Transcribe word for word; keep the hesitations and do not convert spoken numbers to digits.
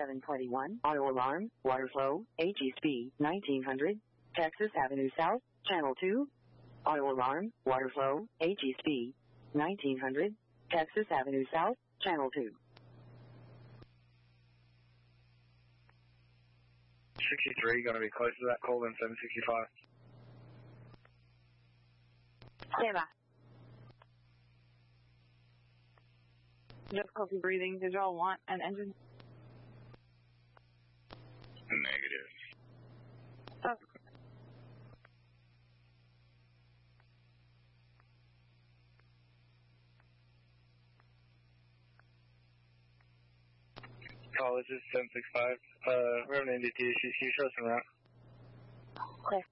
seven twenty-one, auto alarm, water flow, H E S P, nineteen hundred, Texas Avenue South, channel two. Auto alarm, water flow, H E S P, nineteen hundred, Texas Avenue South, channel two. sixty-three, going to be close to that call in seven sixty-five. Stand by. Difficulty breathing. Did y'all want an engine? Negative. Oh. Call, this is seven six five. Uh, we're having an N D T issue. Can you show us around? Clear.